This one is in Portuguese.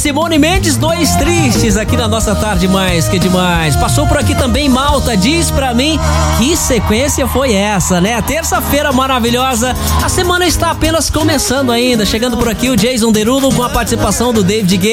Simone Mendes, Dois Tristes, aqui na nossa tarde mais que demais. Passou por aqui também Malta, diz pra mim que sequência foi essa, né? Terça-feira maravilhosa, a semana está apenas começando ainda. Chegando por aqui o Jason Derulo com a participação do David Guetta.